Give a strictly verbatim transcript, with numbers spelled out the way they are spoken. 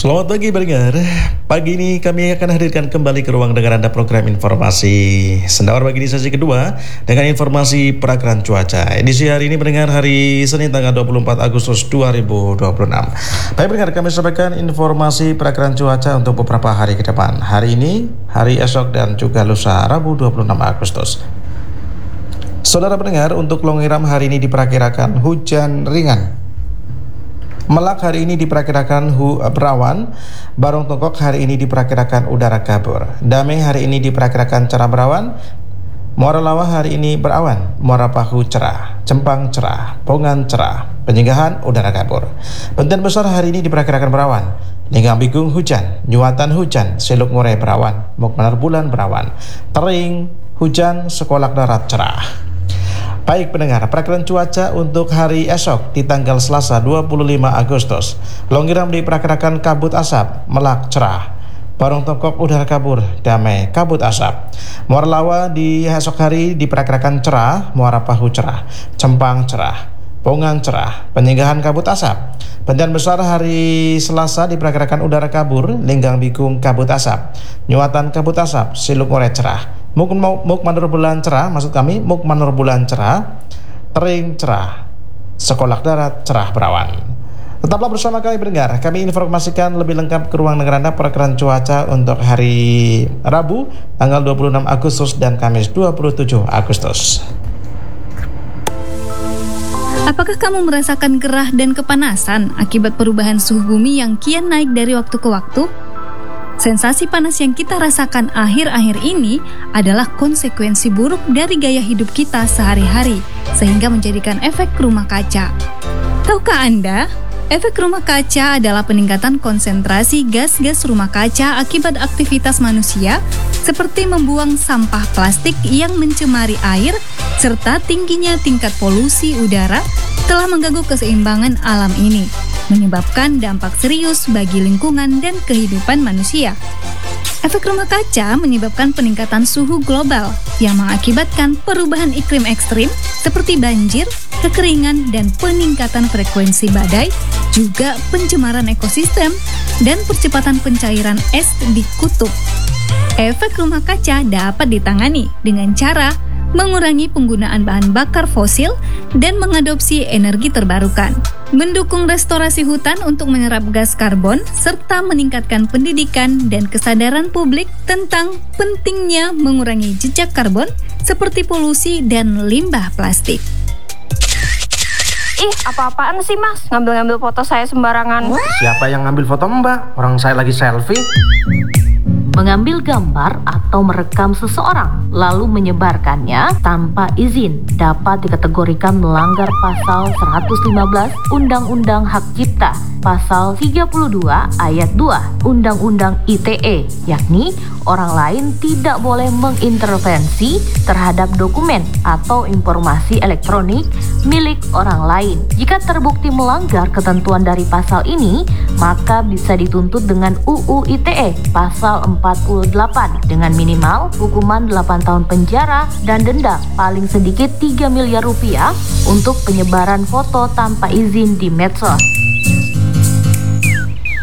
Selamat pagi pendengar. Pagi ini kami akan hadirkan kembali ke ruang dengar Anda program informasi Sendawar pagi di sesi kedua dengan informasi perakiraan cuaca. Edisi hari ini pendengar hari Senin tanggal dua puluh empat Agustus dua ribu dua puluh enam. Baik pendengar, kami sampaikan informasi perakiraan cuaca untuk beberapa hari ke depan. Hari ini, hari esok dan juga lusa Rabu dua puluh enam Agustus. Saudara pendengar, untuk Longiram hari ini diperkirakan hujan ringan. Melak hari ini diperkirakan hu, berawan. Barong Tongkok hari ini diperkirakan udara kabur. Damai hari ini diperkirakan cerah berawan. Muara Lawah hari ini berawan. Muara Pahu cerah. Cempang cerah. Pongan cerah. Penyinggahan udara kabur. Benten Besar hari ini diperkirakan berawan. Linggang Bigung hujan. Nyuatan hujan. Seluk Ngureh berawan. Mukmanar Bulan berawan. Tering hujan. Sekolak Darat cerah. Baik pendengar, perakiraan cuaca untuk hari esok di tanggal Selasa dua puluh lima Agustus. Longiram diperkirakan kabut asap, Melak cerah. Barong Tongkok udara kabur, Damai kabut asap. Muara Lawah di esok hari diperkirakan cerah, Muara Pahu cerah. Cempang cerah, Pongan cerah, Penyinggahan kabut asap. Bentian Besar hari Selasa diperkirakan udara kabur, Linggang Bigung kabut asap. Nyuatan kabut asap, Seluk Ngureh cerah. Mukmanar Bulan cerah, maksud kami Mukmanar Bulan cerah. Tering cerah. Sekolak Darat cerah berawan. Tetaplah bersama kami pendengar. Kami informasikan lebih lengkap ke ruang dengar Anda perakiraan cuaca untuk hari Rabu tanggal dua puluh enam Agustus dan Kamis dua puluh tujuh Agustus. Apakah kamu merasakan gerah dan kepanasan akibat perubahan suhu bumi yang kian naik dari waktu ke waktu? Sensasi panas yang kita rasakan akhir-akhir ini adalah konsekuensi buruk dari gaya hidup kita sehari-hari, sehingga menjadikan efek rumah kaca. Tahukah Anda, efek rumah kaca adalah peningkatan konsentrasi gas-gas rumah kaca akibat aktivitas manusia, seperti membuang sampah plastik yang mencemari air, serta tingginya tingkat polusi udara telah mengganggu keseimbangan alam ini, menyebabkan dampak serius bagi lingkungan dan kehidupan manusia. Efek rumah kaca menyebabkan peningkatan suhu global yang mengakibatkan perubahan iklim ekstrim seperti banjir, kekeringan, dan peningkatan frekuensi badai, juga pencemaran ekosistem dan percepatan pencairan es di kutub. Efek rumah kaca dapat ditangani dengan cara mengurangi penggunaan bahan bakar fosil dan mengadopsi energi terbarukan, mendukung restorasi hutan untuk menyerap gas karbon, serta meningkatkan pendidikan dan kesadaran publik tentang pentingnya mengurangi jejak karbon seperti polusi dan limbah plastik. Ih, apa-apaan sih mas? Ngambil-ngambil foto saya sembarangan. Siapa yang ngambil foto mbak? Orang saya lagi selfie. Mengambil gambar atau merekam seseorang lalu menyebarkannya tanpa izin dapat dikategorikan melanggar pasal seratus lima belas Undang-Undang Hak Cipta, pasal tiga puluh dua ayat dua Undang-Undang I T E, yakni orang lain tidak boleh mengintervensi terhadap dokumen atau informasi elektronik milik orang lain. Jika terbukti melanggar ketentuan dari pasal ini, maka bisa dituntut dengan U U I T E pasal empat puluh delapan dengan minimal hukuman delapan tahun penjara dan denda paling sedikit tiga miliar rupiah untuk penyebaran foto tanpa izin di medsos.